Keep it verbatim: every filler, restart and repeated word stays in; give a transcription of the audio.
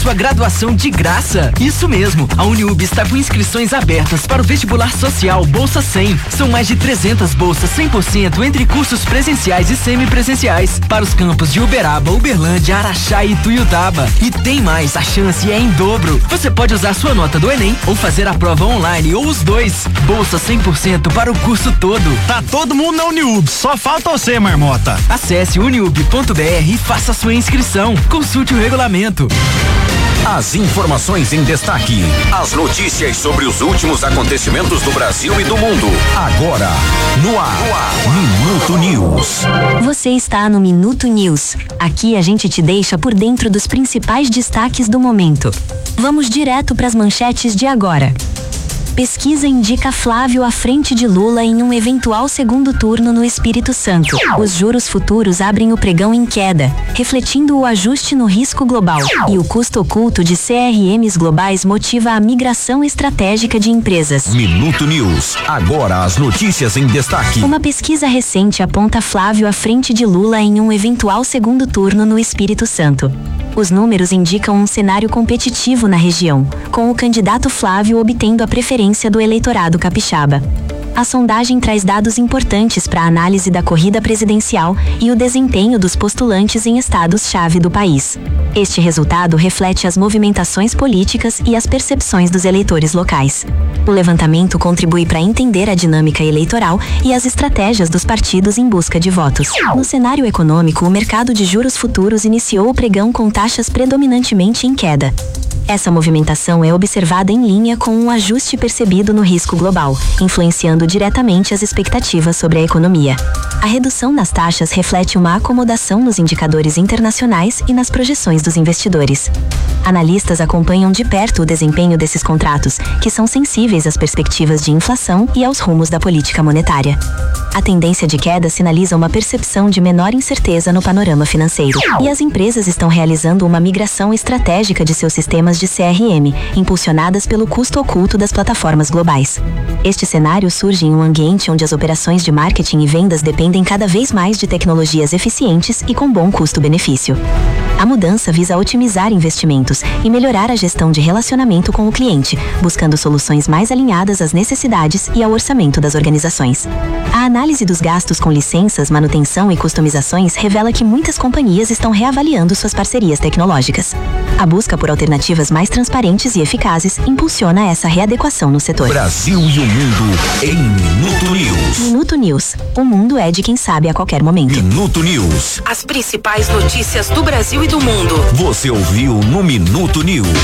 sua graduação de graça. Isso mesmo, a Uniub está com inscrições abertas para o vestibular social Bolsa cem. São mais de trezentas bolsas cem por cento entre cursos presenciais e semipresenciais para os campos de Uberaba, Uberlândia, Araxá e Ituiutaba. E tem mais, a chance é em dobro. Você pode usar sua nota do Enem ou fazer a prova online ou os dois. Bolsa cem por cento para o curso todo. Tá todo mundo na Uniub, só falta você, marmota. Acesse uniub ponto br e faça sua inscrição. Consulte o regulamento. As informações em destaque. As notícias sobre os últimos acontecimentos do Brasil e do mundo. Agora, no ar, no ar. Minuto News. Você está no Minuto News. Aqui a gente te deixa por dentro dos principais destaques do momento. Vamos direto para as manchetes de agora. Pesquisa indica Flávio à frente de Lula em um eventual segundo turno no Espírito Santo. Os juros futuros abrem o pregão em queda, refletindo o ajuste no risco global. E o custo oculto de C R Ms globais motiva a migração estratégica de empresas. Minuto News. Agora as notícias em destaque. Uma pesquisa recente aponta Flávio à frente de Lula em um eventual segundo turno no Espírito Santo. Os números indicam um cenário competitivo na região, com o candidato Flávio obtendo a preferência do eleitorado capixaba. A sondagem traz dados importantes para a análise da corrida presidencial e o desempenho dos postulantes em estados-chave do país. Este resultado reflete as movimentações políticas e as percepções dos eleitores locais. O levantamento contribui para entender a dinâmica eleitoral e as estratégias dos partidos em busca de votos. No cenário econômico, o mercado de juros futuros iniciou o pregão com taxas predominantemente em queda. Essa movimentação é observada em linha com um ajuste percebido no risco global, influenciando diretamente as expectativas sobre a economia. A redução nas taxas reflete uma acomodação nos indicadores internacionais e nas projeções dos investidores. Analistas acompanham de perto o desempenho desses contratos, que são sensíveis às perspectivas de inflação e aos rumos da política monetária. A tendência de queda sinaliza uma percepção de menor incerteza no panorama financeiro. E as empresas estão realizando uma migração estratégica de seus sistemas de C R M, impulsionadas pelo custo oculto das plataformas globais. Este cenário surge em um ambiente onde as operações de marketing e vendas dependem cada vez mais de tecnologias eficientes e com bom custo-benefício. A mudança visa otimizar investimentos e melhorar a gestão de relacionamento com o cliente, buscando soluções mais alinhadas às necessidades e ao orçamento das organizações. A análise dos gastos com licenças, manutenção e customizações revela que muitas companhias estão reavaliando suas parcerias tecnológicas. A busca por alternativas mais transparentes e eficazes impulsiona essa readequação no setor. Brasil e o mundo em Minuto News. Minuto News. O mundo é de quem sabe a qualquer momento. Minuto News. As principais notícias do Brasil e do mundo. Você ouviu no Minuto News.